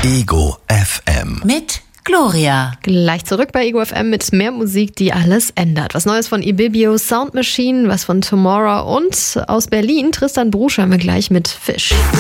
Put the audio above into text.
Ego FM. Mit Gloria. Gleich zurück bei Ego FM mit mehr Musik, die alles ändert. Was Neues von Ibibio, Sound Machine, was von Tomorrow und aus Berlin Tristan Brusch haben wir gleich mit Fisch.